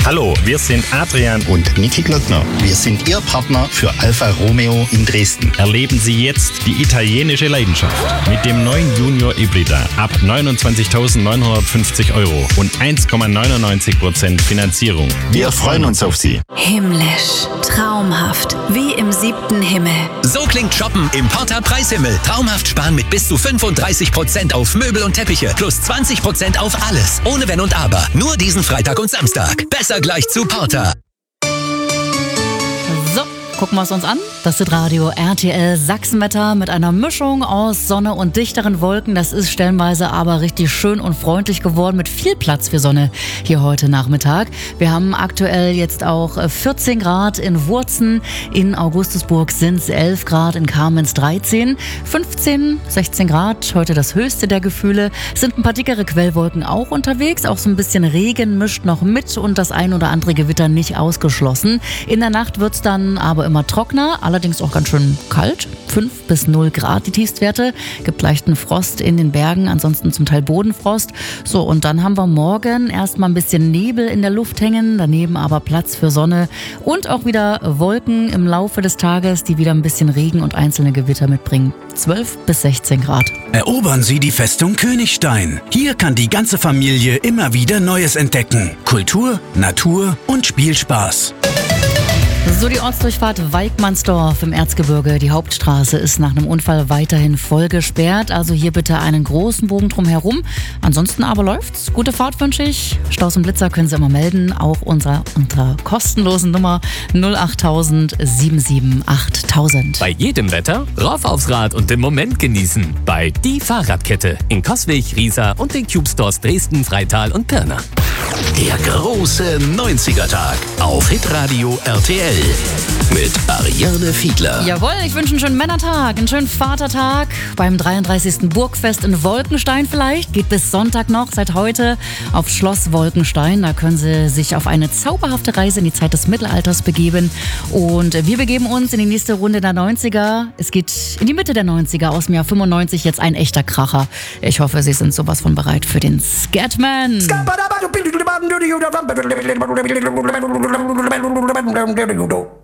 Hallo, wir sind Adrian und Niki Glockner. Wir sind Ihr Partner für Alfa Romeo in Dresden. Erleben Sie jetzt die italienische Leidenschaft mit dem neuen Junior Ibrida ab 29.950 € und 1,99% Finanzierung. Wir freuen uns auf Sie. Himmlisch, traumhaft, wie im 7. Himmel. So klingt Shoppen im Porter Preishimmel. Traumhaft sparen mit bis zu 35% auf Möbel und Teppiche plus 20% auf alles. Ohne Wenn und Aber. Nur diesen Freitag und Samstag. Besser gleich zu Porter. So, gucken wir es uns an. Das ist Radio RTL Sachsenwetter mit einer Mischung aus Sonne und dichteren Wolken. Das ist stellenweise aber richtig schön und freundlich geworden mit viel Platz für Sonne hier heute Nachmittag. Wir haben aktuell jetzt auch 14 Grad in Wurzen. In Augustusburg sind es 11 Grad, in Kamenz 13. 15, 16 Grad, heute das höchste der Gefühle. Es sind ein paar dickere Quellwolken auch unterwegs. Auch so ein bisschen Regen mischt noch mit und das ein oder andere Gewitter nicht ausgeschlossen. In der Nacht wird es dann aber immer trockener, allerdings auch ganz schön kalt. 5 bis 0 Grad die Tiefstwerte. Gibt leichten Frost in den Bergen, ansonsten zum Teil Bodenfrost. So, und dann haben wir morgen erstmal ein bisschen Nebel in der Luft hängen, daneben aber Platz für Sonne und auch wieder Wolken im Laufe des Tages, die wieder ein bisschen Regen und einzelne Gewitter mitbringen. 12 bis 16 Grad. Erobern Sie die Festung Königstein. Hier kann die ganze Familie immer wieder Neues entdecken. Kultur, Natur und Spielspaß. So, die Ortsdurchfahrt Weikmannsdorf im Erzgebirge. Die Hauptstraße ist nach einem Unfall weiterhin voll gesperrt. Also hier bitte einen großen Bogen drumherum. Ansonsten aber läuft's. Gute Fahrt wünsche ich. Staus und Blitzer können Sie immer melden. Auch unter kostenlosen Nummer 08000 77 8000. Bei jedem Wetter rauf aufs Rad und den Moment genießen. Bei Die Fahrradkette in Coswig, Riesa und den Cube Stores Dresden, Freital und Pirna. Der große 90er-Tag auf Hitradio RTL mit Ariane Fiedler. Jawohl, ich wünsche einen schönen Männertag, einen schönen Vatertag. Beim 33. Burgfest in Wolkenstein vielleicht. Geht bis Sonntag noch, seit heute auf Schloss Wolkenstein. Da können Sie sich auf eine zauberhafte Reise in die Zeit des Mittelalters begeben. Und wir begeben uns in die nächste Runde der 90er. Es geht in die Mitte der 90er, aus dem Jahr 95, jetzt ein echter Kracher. Ich hoffe, Sie sind sowas von bereit für den Scatman. Do